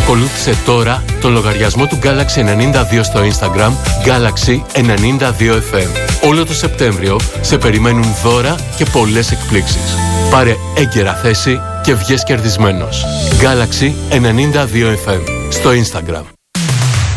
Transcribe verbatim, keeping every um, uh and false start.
Ακολούθησε τώρα το λογαριασμό του Galaxy ενενήντα δύο στο Instagram Galaxy ενενήντα δύο εφ εμ. Όλο το Σεπτέμβριο σε περιμένουν δώρα και πολλές εκπλήξεις. Πάρε έγκαιρα θέση και βγες κερδισμένος. Galaxy ενενήντα δύο εφ εμ στο Instagram.